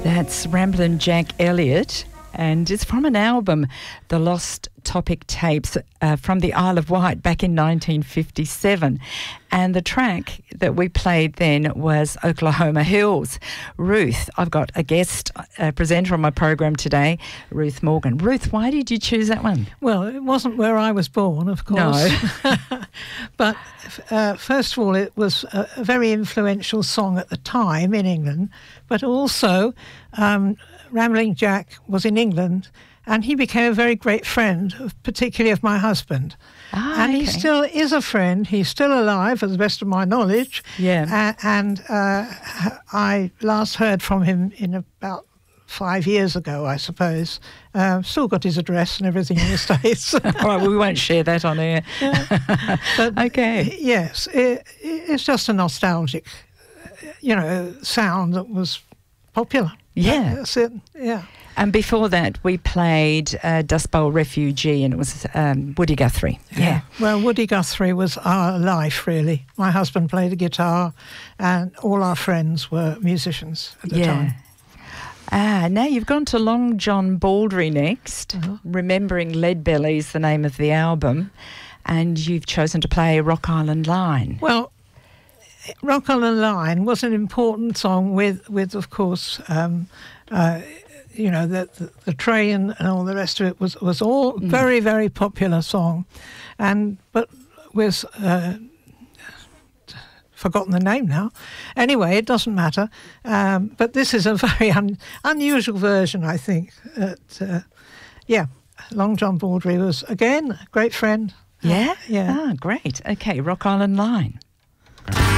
That's Ramblin' Jack Elliott, and it's from an album, The Lost Topic Tapes, from the Isle of Wight back in 1957. And the track that we played then was Oklahoma Hills. Ruth, I've got a guest presenter on my program today, Ruth Morgan. Ruth, why did you choose that one? Well, it wasn't where I was born, of course. No. But first of all, it was a very influential song at the time in England, but also Ramblin' Jack was in England, and he became a very great friend, particularly of my husband. And he still is a friend. He's still alive, as the best of my knowledge. Yeah. And I last heard from him in about 5 years ago, I suppose. Still got his address and everything in the States. All right, well, we won't share that on air. But okay. Yes, it's just a nostalgic, sound that was popular. Yeah. That's it, yeah. And before that, we played Dust Bowl Refugee, and it was Woody Guthrie. Yeah. Well, Woody Guthrie was our life, really. My husband played the guitar, and all our friends were musicians at the time. Now you've gone to Long John Baldry next. Remembering Leadbelly is the name of the album, and you've chosen to play Rock Island Line. Well, Rock Island Line was an important song with of course, the train and all the rest of it was all very, very popular song, but with forgotten the name now. Anyway, it doesn't matter. But this is a very unusual version, I think. Long John Baldry was again a great friend. Yeah. Yeah. Ah, great. Okay, Rock Island Line.